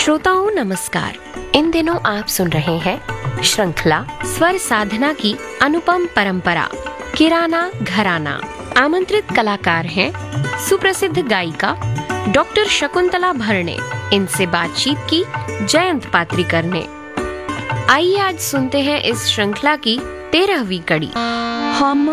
श्रोताओं नमस्कार। इन दिनों आप सुन रहे हैं श्रृंखला स्वर साधना की अनुपम परंपरा किराना घराना। आमंत्रित कलाकार हैं सुप्रसिद्ध गायिका डॉक्टर शकुंतला भरणे। इनसे बातचीत की जयंत पात्रिकर ने। आइए आज सुनते हैं इस श्रृंखला की 13वीं कड़ी। हम